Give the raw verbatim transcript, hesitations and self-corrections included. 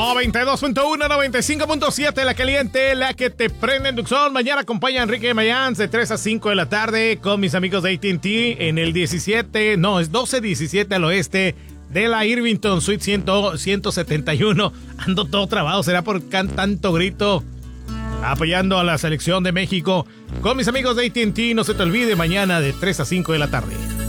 noventa y dos punto uno, noventa y cinco punto siete, la caliente, la que te prende en Tucson. Mañana acompaña a Enrique Mayans de tres a cinco de la tarde con mis amigos de A T and T en el diecisiete, no, es doce diecisiete al oeste de la Irvington Suite ciento setenta y uno. Ando todo trabado, será por can, tanto grito. Apoyando a la selección de México con mis amigos de A T and T. No se te olvide, mañana de tres a cinco de la tarde.